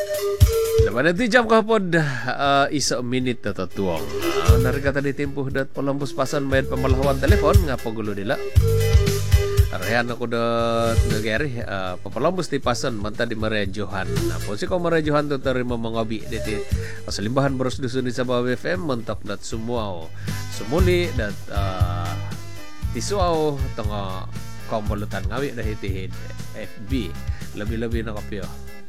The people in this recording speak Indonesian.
Laban itu jam kapod isa minute na tuwang. Narigata di tempuh dat Polumbus pasan bayad pamalawan telepon nga pagulo nila. Rehan ako dat nagari Polumbus di pasan manta di Maria Johan. Po si ko Maria Johan to terima mangabi diti pasalimbahan boros dusun di Sabah FM mentok dat sumuaw. Sumuli dat tisuaw tanga kombolutan ngawi dahiti FB. Labi-labi na kapyo.